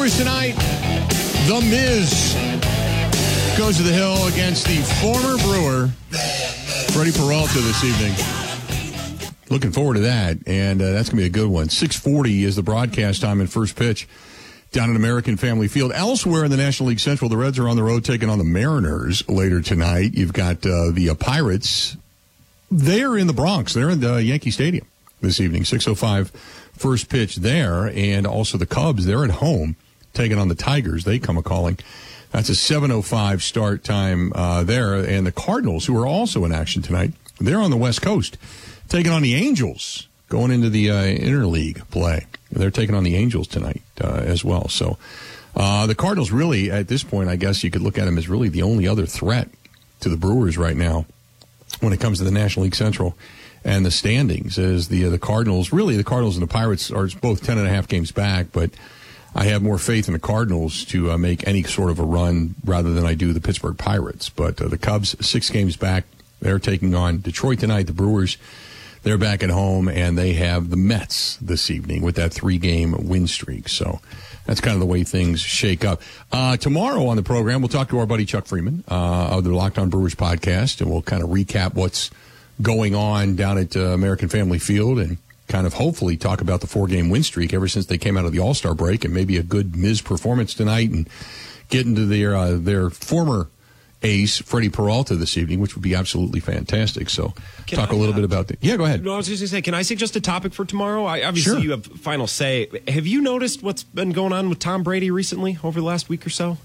Brewers tonight. The Miz goes to the Hill against the former Brewer, Freddie Peralta, this evening. Looking forward to that, and that's going to be a good one. 6:40 is the broadcast time in first pitch down at American Family Field. Elsewhere in the National League Central, the Reds are on the road taking on the Mariners later tonight. You've got the Pirates. They're in the Bronx. They're in the Yankee Stadium this evening. 6:05 first pitch there, and also the Cubs. They're at home taking on the Tigers. They come a-calling. That's a 7:05 start time there. And the Cardinals, who are also in action tonight, they're on the West Coast taking on the Angels going into the interleague play. They're taking on the Angels tonight as well. So the Cardinals really, at this point, I guess you could look at them as really the only other threat to the Brewers right now when it comes to the National League Central and the standings. Is the Cardinals. Really, the Cardinals and the Pirates are both 10.5 games back, but I have more faith in the Cardinals to make any sort of a run rather than I do the Pittsburgh Pirates. But the Cubs, 6 games back. They're taking on Detroit tonight. The Brewers, they're back at home, and they have the Mets this evening with that 3-game win streak. So that's kind of the way things shake up. Tomorrow on the program, we'll talk to our buddy Chuck Freeman of the Locked On Brewers podcast, and we'll kind of recap what's going on down at American Family Field and kind of hopefully talk about the 4-game win streak ever since they came out of the All-Star break, and maybe a good Miz performance tonight and get into their former ace, Freddie Peralta, this evening, which would be absolutely fantastic. So talk a little bit about that. Yeah, go ahead. No, I was just going to say, can I suggest a topic for tomorrow? Obviously, sure. You have final say. Have you noticed what's been going on with Tom Brady recently over the last week or so?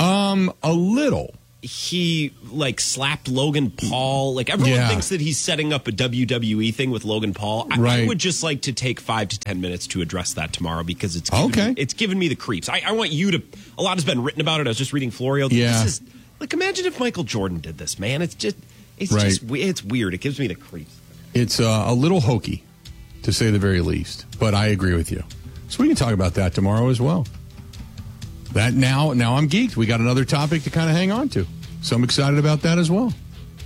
A little. He, slapped Logan Paul. Everyone thinks that he's setting up a WWE thing with Logan Paul. I would just like to take 5 to 10 minutes to address that tomorrow because it's given me the creeps. I want you to, a lot has been written about it. I was just reading Florio. Yeah. This is, imagine if Michael Jordan did this, man. It's weird. It gives me the creeps. It's a little hokey, to say the very least. But I agree with you. So we can talk about that tomorrow as well. That now I'm geeked. We got another topic to kind of hang on to. So I'm excited about that as well.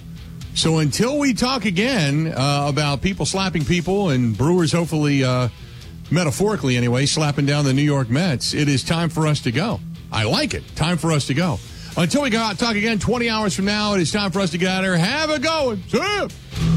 So until we talk again about people slapping people and Brewers hopefully, metaphorically anyway, slapping down the New York Mets, it is time for us to go. I like it. Time for us to go. Until we talk again 20 hours from now, it is time for us to get out of here. Have a go. See ya.